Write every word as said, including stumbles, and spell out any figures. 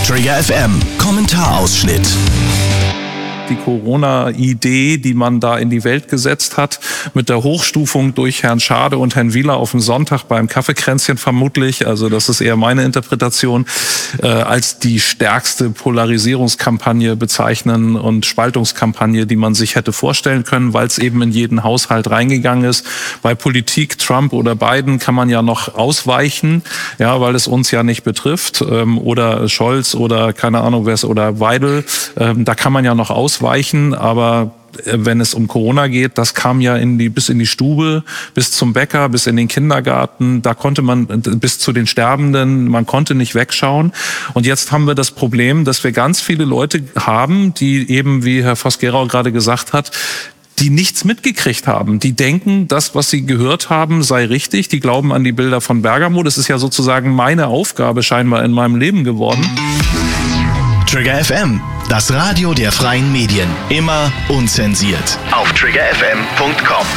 Trigger F M, Kommentarausschnitt. Die Corona-Idee, die man da in die Welt gesetzt hat, mit der Hochstufung durch Herrn Schade und Herrn Wieler auf dem Sonntag beim Kaffeekränzchen vermutlich, also das ist eher meine Interpretation, äh, als die stärkste Polarisierungskampagne bezeichnen und Spaltungskampagne, die man sich hätte vorstellen können, weil es eben in jeden Haushalt reingegangen ist. Bei Politik, Trump oder Biden, kann man ja noch ausweichen, ja, weil es uns ja nicht betrifft, ähm, oder Scholz oder keine Ahnung wer es, oder Weidel, ähm, da kann man ja noch ausweichen. Weichen, aber wenn es um Corona geht, das kam ja in die, bis in die Stube, bis zum Bäcker, bis in den Kindergarten, da konnte man bis zu den Sterbenden, man konnte nicht wegschauen. Und jetzt haben wir das Problem, dass wir ganz viele Leute haben, die eben, wie Herr Voss-Gerau gerade gesagt hat, die nichts mitgekriegt haben. Die denken, das, was sie gehört haben, sei richtig. Die glauben an die Bilder von Bergamo. Das ist ja sozusagen meine Aufgabe scheinbar in meinem Leben geworden. Trigger F M, das Radio der freien Medien. Immer unzensiert. Auf trigger f m punkt com.